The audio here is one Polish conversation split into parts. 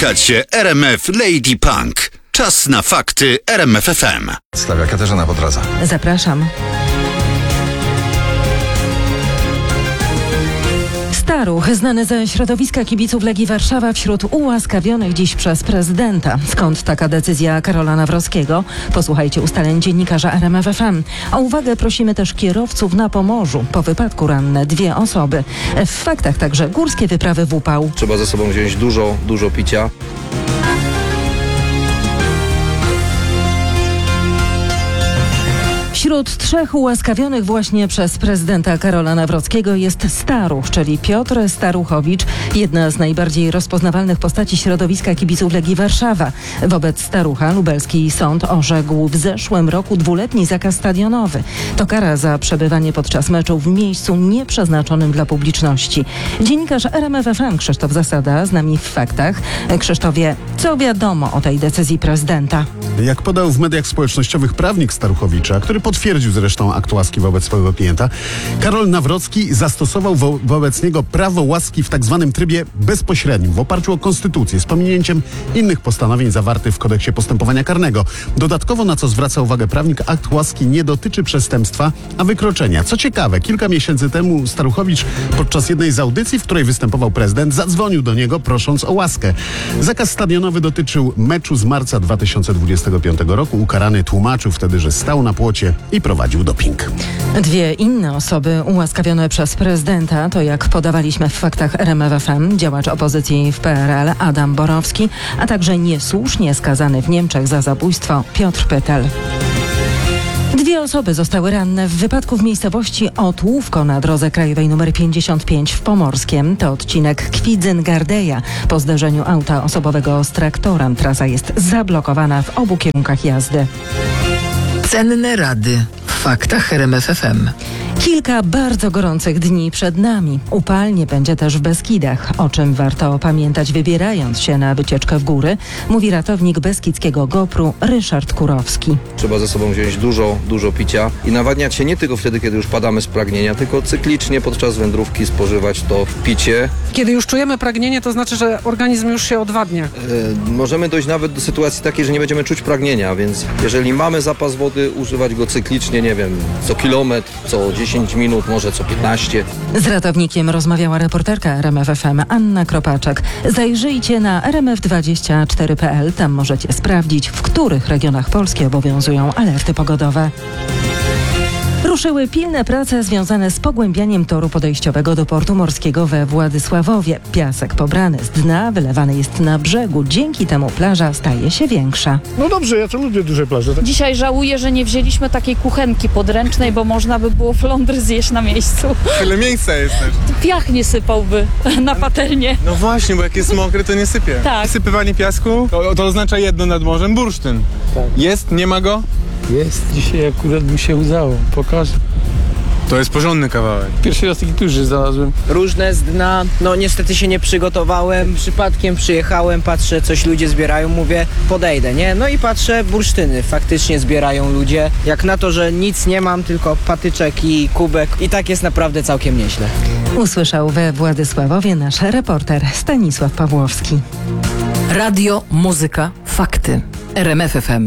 Słuchacie RMF Lady Punk. Czas na fakty RMF FM. Stawia Katarzyna Podradza. Zapraszam. Staruch, znany ze środowiska kibiców Legii Warszawa, wśród ułaskawionych dziś przez prezydenta. Skąd taka decyzja Karola Nawrockiego? Posłuchajcie ustaleń dziennikarza RMF FM. O uwagę prosimy też kierowców na Pomorzu. Po wypadku ranne 2 osoby. W faktach także górskie wyprawy w upał. Trzeba ze sobą wziąć dużo picia. Wśród 3 ułaskawionych właśnie przez prezydenta Karola Nawrockiego jest Staruch, czyli Piotr Staruchowicz, jedna z najbardziej rozpoznawalnych postaci środowiska kibiców Legii Warszawa. Wobec Starucha lubelski sąd orzekł w zeszłym roku 2-letni zakaz stadionowy. To kara za przebywanie podczas meczu w miejscu nieprzeznaczonym dla publiczności. Dziennikarz RMF FM Krzysztof Zasada z nami w faktach. Krzysztofie, co wiadomo o tej decyzji prezydenta? Jak podał w mediach społecznościowych prawnik Staruchowicza, który potwierdził zresztą akt łaski wobec swojego klienta, Karol Nawrocki zastosował wobec niego prawo łaski w tak zwanym trybie bezpośrednim, w oparciu o konstytucję, z pominięciem innych postanowień zawartych w kodeksie postępowania karnego. Dodatkowo, na co zwraca uwagę prawnik, akt łaski nie dotyczy przestępstwa, a wykroczenia. Co ciekawe, kilka miesięcy temu Staruchowicz podczas jednej z audycji, w której występował prezydent, zadzwonił do niego prosząc o łaskę. Zakaz stadionowy dotyczył meczu z marca 2025 roku. Ukarany tłumaczył wtedy, że stał na płocie i prowadził doping. 2 inne osoby ułaskawione przez prezydenta to, jak podawaliśmy w faktach RMF FM, działacz opozycji w PRL Adam Borowski, a także niesłusznie skazany w Niemczech za zabójstwo Piotr Pytel. 2 osoby zostały ranne w wypadku w miejscowości Otłówko na drodze krajowej nr 55 w Pomorskiem. To odcinek Kwidzyn-Gardeja. Po zderzeniu auta osobowego z traktorem trasa jest zablokowana w obu kierunkach jazdy. Cenne rady w faktach RMF FM. Kilka bardzo gorących dni przed nami. Upalnie będzie też w Beskidach, o czym warto pamiętać wybierając się na wycieczkę w góry, mówi ratownik beskidzkiego GoPru Ryszard Kurowski. Trzeba ze sobą wziąć dużo picia i nawadniać się nie tylko wtedy, kiedy już padamy z pragnienia, tylko cyklicznie podczas wędrówki spożywać to picie. Kiedy już czujemy pragnienie, to znaczy, że organizm już się odwadnia. Możemy dojść nawet do sytuacji takiej, że nie będziemy czuć pragnienia, więc jeżeli mamy zapas wody, używać go cyklicznie, nie wiem, co kilometr, co 10 minut, może co 15. Z ratownikiem rozmawiała reporterka RMF FM Anna Kropaczek. Zajrzyjcie na rmf24.pl. Tam możecie sprawdzić, w których regionach Polski obowiązują alerty pogodowe. Ruszyły pilne prace związane z pogłębianiem toru podejściowego do portu morskiego we Władysławowie. Piasek pobrany z dna wylewany jest na brzegu. Dzięki temu plaża staje się większa. No dobrze, ja to lubię duże plaże. Tak? Dzisiaj żałuję, że nie wzięliśmy takiej kuchenki podręcznej, bo można by było flądry zjeść na miejscu. Tyle miejsca jest też. Piach nie sypałby na patelnię. No właśnie, bo jak jest mokry, to nie sypie. Tak. Sypywanie piasku to oznacza jedno nad morzem: bursztyn. Tak. Jest? Nie ma go? Jest. Dzisiaj akurat mi się udało. Pokażę. To jest porządny kawałek. Pierwszy raz taki duży znalazłem. Różne z dna, no niestety się nie przygotowałem, przypadkiem przyjechałem, patrzę, coś ludzie zbierają, mówię, podejdę, nie? No i patrzę, bursztyny faktycznie zbierają ludzie. Jak na to, że nic nie mam, tylko patyczek i kubek, i tak jest naprawdę całkiem nieźle. Usłyszał we Władysławowie nasz reporter Stanisław Pawłowski. Radio, muzyka, fakty. RMF FM.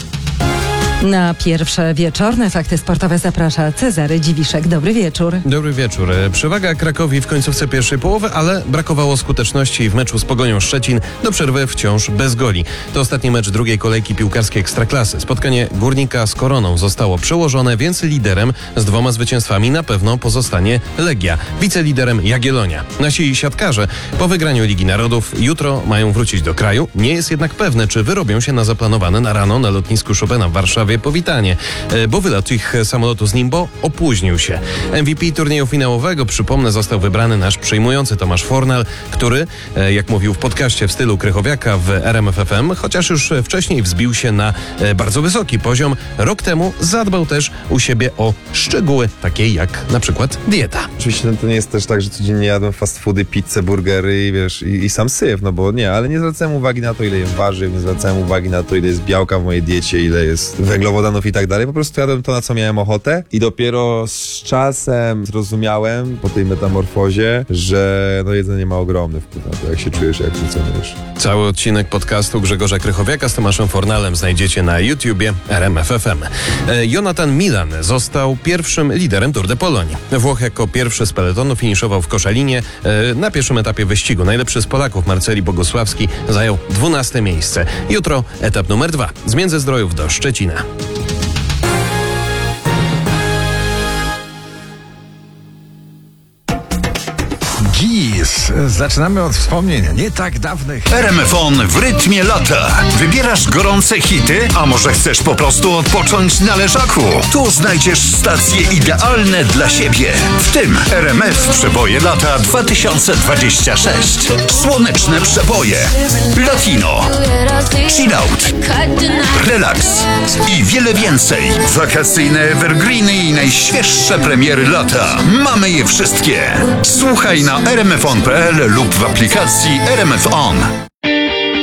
Na pierwsze wieczorne fakty sportowe zaprasza Cezary Dziwiszek. Dobry wieczór. Dobry wieczór. Przewaga Krakowi w końcówce pierwszej połowy, ale brakowało skuteczności w meczu z Pogonią Szczecin. Do przerwy wciąż bez goli. To ostatni mecz drugiej kolejki piłkarskiej Ekstraklasy. Spotkanie Górnika z Koroną zostało przełożone, więc liderem z 2 zwycięstwami na pewno pozostanie Legia. Wiceliderem Jagiellonia. Nasi siatkarze po wygraniu Ligi Narodów jutro mają wrócić do kraju. Nie jest jednak pewne, czy wyrobią się na zaplanowane na rano na lotnisku Chopina w Warszawie powitanie, bo wylot ich samolotu z Nimbo opóźnił się. MVP turnieju finałowego, przypomnę, został wybrany nasz przejmujący Tomasz Fornal, który, jak mówił w podcaście w stylu Krychowiaka w RMF FM, chociaż już wcześniej wzbił się na bardzo wysoki poziom, rok temu zadbał też u siebie o szczegóły, takie jak na przykład dieta. Oczywiście to nie jest też tak, że codziennie jadłem fast foody, pizzę, burgery i sam syf, no bo nie, ale nie zwracałem uwagi na to, ile jem warzyw, nie zwracałem uwagi na to, ile jest białka w mojej diecie, ile jest węglowodanów i tak dalej. Po prostu jadłem to, na co miałem ochotę i dopiero z czasem zrozumiałem po tej metamorfozie, że no jedzenie ma ogromny wpływ na to, jak się czujesz, jak funkcjonujesz. Cały odcinek podcastu Grzegorza Krychowiaka z Tomaszem Fornalem znajdziecie na YouTubie RMF FM. Jonathan Milan został pierwszym liderem Tour de Pologne. Włoch jako pierwszy z peletonu finiszował w Koszalinie na pierwszym etapie wyścigu. Najlepszy z Polaków, Marceli Bogusławski, zajął 12. miejsce. Jutro etap numer 2 z Międzyzdrojów do Szczecina. Dziś zaczynamy od wspomnień nie tak dawnych. RMFON w rytmie lata. Wybierasz gorące hity, a może chcesz po prostu odpocząć na leżaku? Tu znajdziesz stacje idealne dla siebie. W tym RMF Przeboje Lata 2026. Słoneczne przeboje, latino, chillout, relaks i wiele więcej. Wakacyjne evergreeny i najświeższe premiery lata. Mamy je wszystkie. Słuchaj na rmfon.pl lub w aplikacji RMF On.